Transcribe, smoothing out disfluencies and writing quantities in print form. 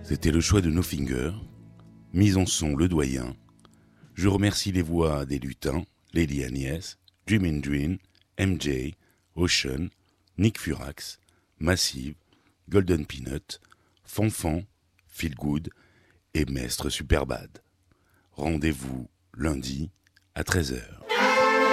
C'était le choix de No Finger, mise en son Le Doyen. Je remercie les voix des lutins, Lady Agnès, Dream and Dream, MJ, Ocean, Nick Furax, Massive, Golden Peanut, Fanfan, Feel Good et Maître Superbad. Rendez-vous lundi à 13h.